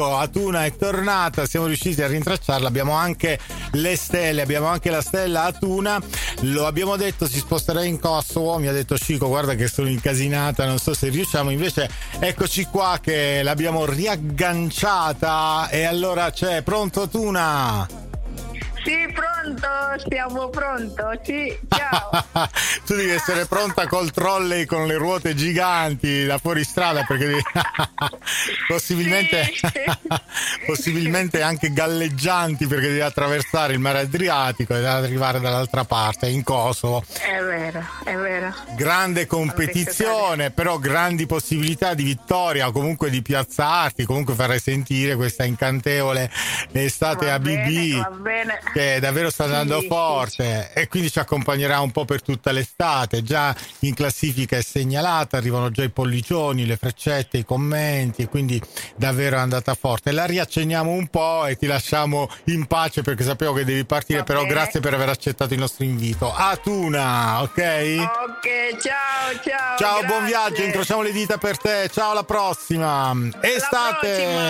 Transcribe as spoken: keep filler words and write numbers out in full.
Atuna è tornata, siamo riusciti a rintracciarla, abbiamo anche le stelle, abbiamo anche la stella Atuna, lo abbiamo detto si sposterà in Kosovo, mi ha detto Cico guarda che sono incasinata, non so se riusciamo, invece eccoci qua che l'abbiamo riagganciata e allora c'è, pronto Atuna? Sì, pronto, siamo pronto, sì, ciao. Tu devi essere pronta col trolley con le ruote giganti da fuoristrada perché devi... possibilmente Sì. possibilmente anche galleggianti perché devi attraversare il mare Adriatico ed arrivare dall'altra parte in Kosovo. È vero, è vero. Grande competizione, però grandi possibilità di vittoria o comunque di piazzarti, comunque farai sentire questa incantevole estate Va a B B. bene, va bene. Che davvero sta andando Sì, forte sì. e quindi ci accompagnerà un po' per tutta l'estate. Già in classifica è segnalata, arrivano già i pollicioni, le freccette, i commenti e quindi davvero è andata forte. La riaccenniamo un po' e ti lasciamo in pace perché sapevo che devi partire, Va però bene. grazie per aver accettato il nostro invito. Atuna, ok? Ok, ciao, ciao. Ciao, grazie. buon viaggio, incrociamo le dita per te. Ciao, alla prossima. Estate. prossima.